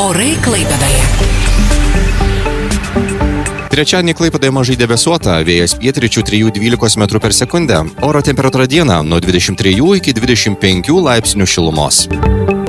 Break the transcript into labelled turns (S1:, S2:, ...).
S1: Orai Klaipėdoje.
S2: Trečiadienį Klaipėdoje mažai debesuota, vėjas pietryčių 3–12 metrų per sekundę. Oro temperatūra dieną nuo 23 iki 25 laipsnių šilumos.